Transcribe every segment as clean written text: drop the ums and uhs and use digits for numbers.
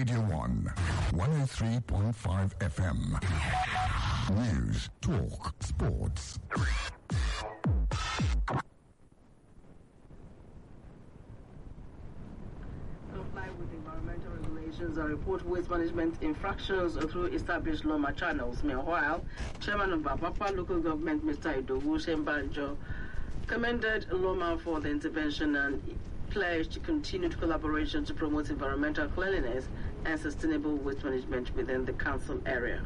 Radio 1, 103.5 FM. News, talk, sports. Comply with environmental regulations and report waste management infractions through established Loma channels. Meanwhile, Chairman of Bapapa Local Government, Mr. Idowu Shembanjo, commended Loma for the intervention and pledged continued collaboration to promote environmental cleanliness and sustainable waste management within the council area.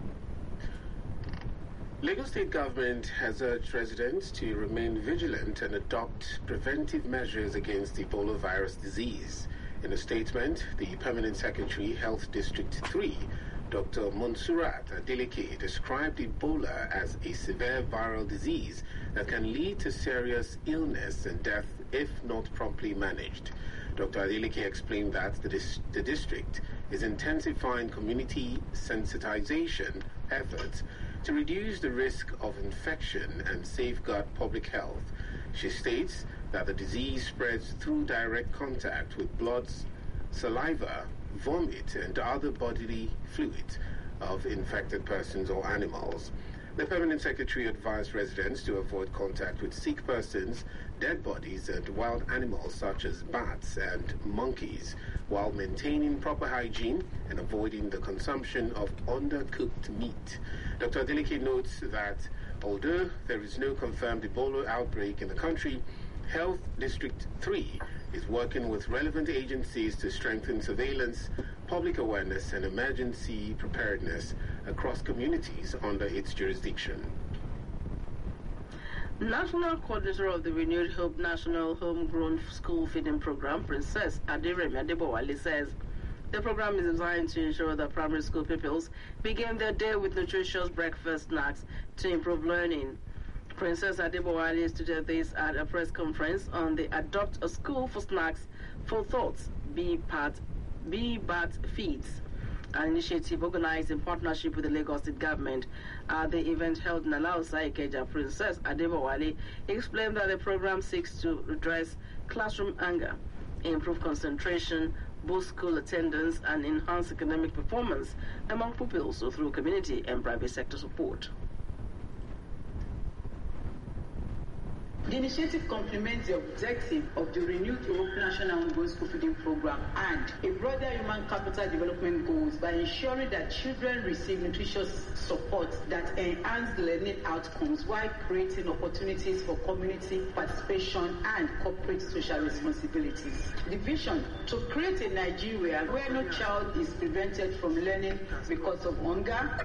Lagos State Government has urged residents to remain vigilant and adopt preventive measures against Ebola virus disease. In a statement, the Permanent Secretary, Health District 3, Dr. Monsurat Adeleke, described Ebola as a severe viral disease that can lead to serious illness and death if not promptly managed. Dr. Adeleke explained that the district is intensifying community sensitization efforts to reduce the risk of infection and safeguard public health. She states that the disease spreads through direct contact with blood, saliva, vomit, and other bodily fluids of infected persons or animals. The Permanent Secretary advised residents to avoid contact with sick persons, dead bodies, and wild animals such as bats and monkeys, while maintaining proper hygiene and avoiding the consumption of undercooked meat. Dr. Adeleke notes that although there is no confirmed Ebola outbreak in the country, Health District 3 is working with relevant agencies to strengthen surveillance, public awareness, and emergency preparedness across communities under its jurisdiction. National Coordinator of the Renewed Hope National Homegrown School Feeding Program, Princess Adiremi Adebowale, says the program is designed to ensure that primary school pupils begin their day with nutritious breakfast snacks to improve learning. Princess Adebowale stated this at a press conference on the Adopt a School for Snacks for Thoughts, BBAT Feeds, an initiative organized in partnership with the Lagos State Government. At the event held in Alausa, Ikeja, Princess Adebowale explained that the program seeks to redress classroom anger, improve concentration, boost school attendance, and enhance academic performance among pupils through community and private sector support. The initiative complements the objective of the Renewed Hope National Homegrown School Feeding Program and a broader human capital development goals by ensuring that children receive nutritious support that enhance learning outcomes while creating opportunities for community participation and corporate social responsibilities. The vision to create a Nigeria where no child is prevented from learning because of hunger.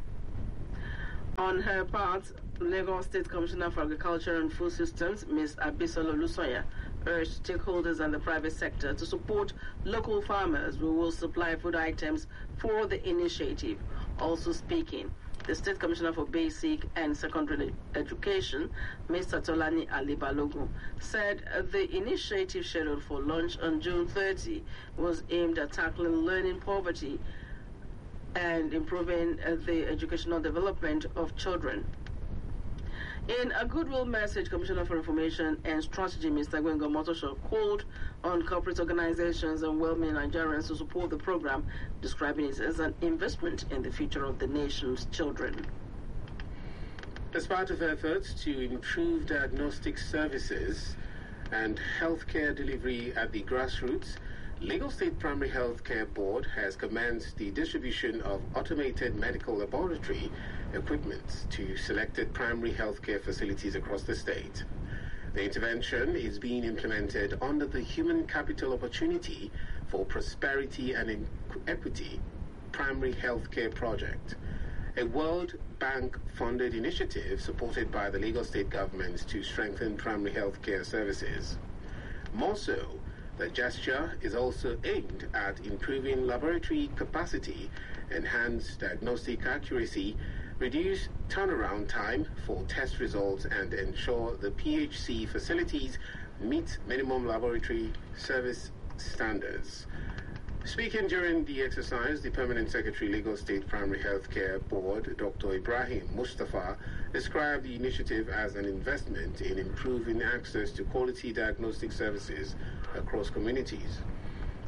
On her part, Lagos State Commissioner for Agriculture and Food Systems, Ms. Abisolo Lusoya, urged stakeholders and the private sector to support local farmers who will supply food items for the initiative. Also speaking, the State Commissioner for Basic and Secondary Education, Mr. Tolani Ali Balogun, said the initiative scheduled for launch on June 30 was aimed at tackling learning poverty and improving the educational development of children. In a goodwill message, Commissioner for Information and Strategy, Mr. Gwengo Motosho, called on corporate organizations and well-meaning Nigerians to support the program, describing it as an investment in the future of the nation's children. As part of efforts to improve diagnostic services and healthcare delivery at the grassroots, Lagos State Primary Healthcare Board has commenced the distribution of automated medical laboratory equipment to selected primary healthcare facilities across the state. The intervention is being implemented under the Human Capital Opportunity for Prosperity and Equity Primary Healthcare Project, a World Bank-funded initiative supported by the Lagos State Government to strengthen primary healthcare services. More so, the gesture is also aimed at improving laboratory capacity, enhance diagnostic accuracy, reduce turnaround time for test results, and ensure the PHC facilities meet minimum laboratory service standards. Speaking during the exercise, the Permanent Secretary, Lagos State Primary Healthcare Board, Dr. Ibrahim Mustafa, described the initiative as an investment in improving access to quality diagnostic services across communities.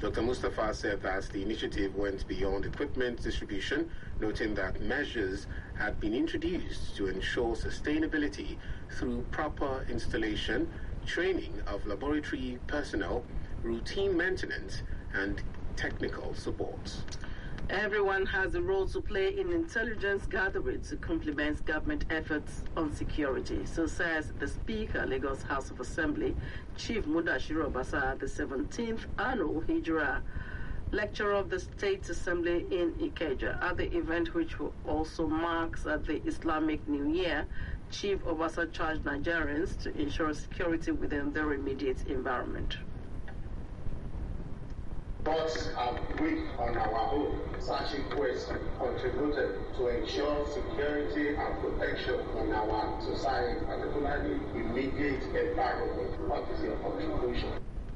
Dr. Mustafa said that the initiative went beyond equipment distribution, noting that measures had been introduced to ensure sustainability through proper installation, training of laboratory personnel, routine maintenance, and technical support. Everyone has a role to play in intelligence gathering to complement government efforts on security, so says the Speaker, Lagos House of Assembly, Chief Mudashiru Obasa, at the 17th Annual Hijra Lecture of the State Assembly in Ikeja. At the event, which also marks the Islamic New Year, Chief Obasa charged Nigerians to ensure security within their immediate environment. But we, on our own, searching quest, contributed to ensure security and protection in our society, particularly immediate environment. What is your contribution?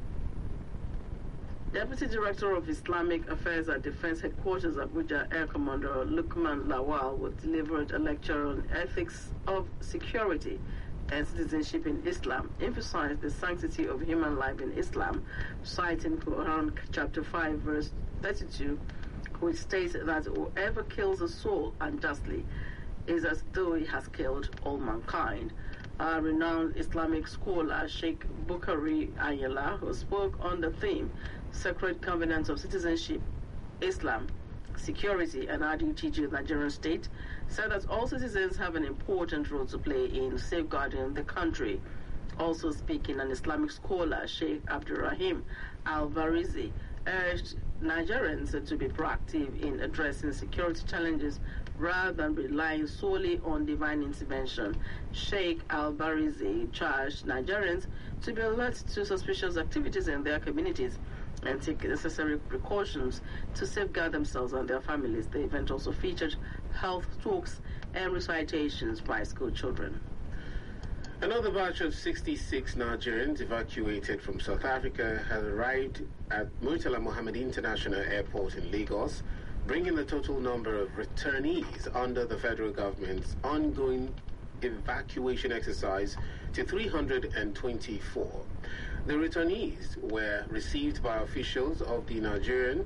Deputy Director of Islamic Affairs at Defense Headquarters, Abuja, Air Commander Lukman Lawal, was delivered a lecture on ethics of security and citizenship in Islam, emphasized the sanctity of human life in Islam, citing Quran chapter 5 verse 32, which states that whoever kills a soul unjustly is as though he has killed all mankind. A renowned Islamic scholar, Sheikh Bukhari Ayala, who spoke on the theme Sacred Covenants of Citizenship, Islam, Security and Adding to the Nigerian state, said that all citizens have an important role to play in safeguarding the country. Also speaking, an Islamic scholar, Sheikh Abdurrahim Al-Barizi, urged Nigerians to be proactive in addressing security challenges rather than relying solely on divine intervention. Sheikh Al-Barizi charged Nigerians to be alert to suspicious activities in their communities and take necessary precautions to safeguard themselves and their families. The event also featured health talks and recitations by school children. Another batch of 66 Nigerians evacuated from South Africa has arrived at Murtala Mohammed International Airport in Lagos, bringing the total number of returnees under the federal government's ongoing evacuation exercise to 324. The returnees were received by officials of the Nigerians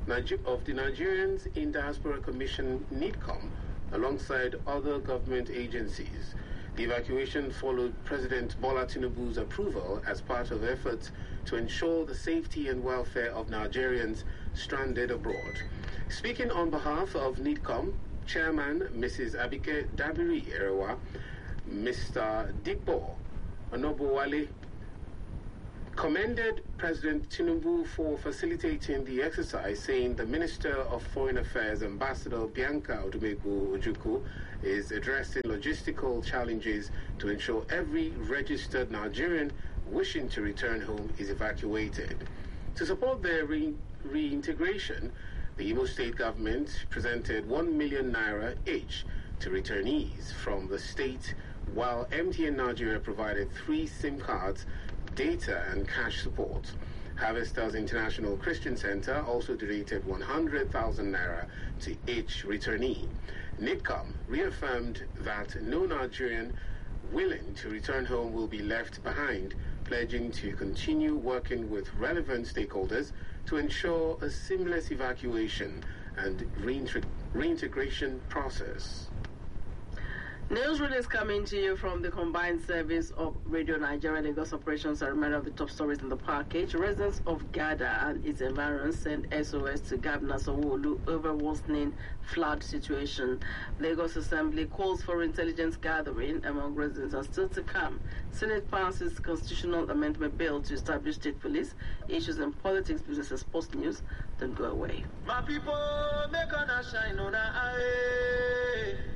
in Diaspora Commission NIDCOM alongside other government agencies. The evacuation followed President Bola Tinubu's approval as part of efforts to ensure the safety and welfare of Nigerians stranded abroad. Speaking on behalf of NIDCOM, Chairman Mrs. Abike Dabiri Erewa, Mr. Dikbo Onobowale commended President Tinubu for facilitating the exercise, saying the Minister of Foreign Affairs, Ambassador Bianca Odumegu Ojukwu, is addressing logistical challenges to ensure every registered Nigerian wishing to return home is evacuated. To support their reintegration, the Imo State government presented 1 million naira each to returnees from the state, while MTN Nigeria provided 3 SIM cards, data and cash support. Harvesters International Christian Center also donated 100,000 naira to each returnee. NIDCOM reaffirmed that no Nigerian willing to return home will be left behind, pledging to continue working with relevant stakeholders to ensure a seamless evacuation and reintegration process. News release coming to you from the combined service of Radio Nigeria Lagos operations are many of the top stories in the package. Residents of Gada and its environs sent SOS to Governor Sanwo-Olu over worsening flood situation. Lagos Assembly calls for intelligence gathering among residents are still to come. Senate passes constitutional amendment bill to establish state police. Issues in politics, business and sports news don't go away. My people, make on a shine on a eye.